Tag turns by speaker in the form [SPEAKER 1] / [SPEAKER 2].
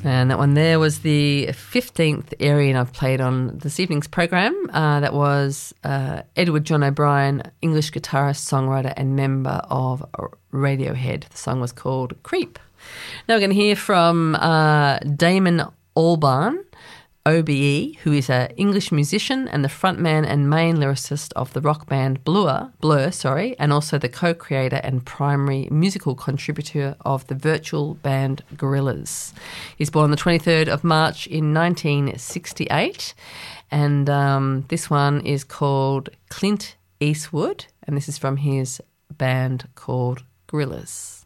[SPEAKER 1] And that one there was the 15th Aryan I've played on this evening's program. That was Edward John O'Brien, English guitarist, songwriter and member of Radiohead. The song was called Creep. Now we're going to hear from Damon Albarn, OBE, who is an English musician and the frontman and main lyricist of the rock band Blur, and also the co-creator and primary musical contributor of the virtual band Gorillaz. He's born on the 23rd of March in 1968, and this one is called Clint Eastwood, and this is from his band called Gorillaz.